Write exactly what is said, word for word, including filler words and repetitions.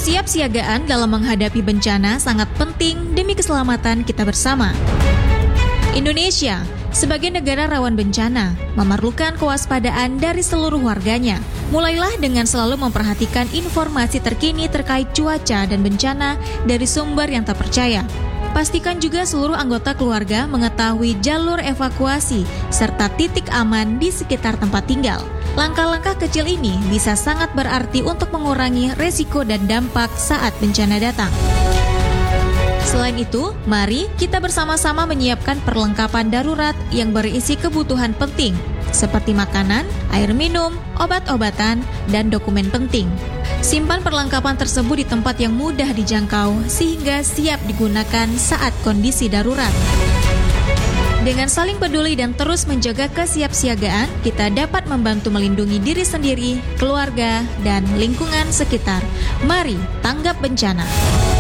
Kesiapsiagaan dalam menghadapi bencana sangat penting demi keselamatan kita bersama. Indonesia, sebagai negara rawan bencana, memerlukan kewaspadaan dari seluruh warganya. Mulailah dengan selalu memperhatikan informasi terkini terkait cuaca dan bencana dari sumber yang terpercaya. Pastikan juga seluruh anggota keluarga mengetahui jalur evakuasi serta titik aman di sekitar tempat tinggal. Langkah-langkah kecil ini bisa sangat berarti untuk mengurangi resiko dan dampak saat bencana datang. Selain itu, mari kita bersama-sama menyiapkan perlengkapan darurat yang berisi kebutuhan penting, seperti makanan, air minum, obat-obatan, dan dokumen penting. Simpan perlengkapan tersebut di tempat yang mudah dijangkau sehingga siap digunakan saat kondisi darurat. Dengan saling peduli dan terus menjaga kesiapsiagaan, kita dapat membantu melindungi diri sendiri, keluarga, dan lingkungan sekitar. Mari tanggap bencana.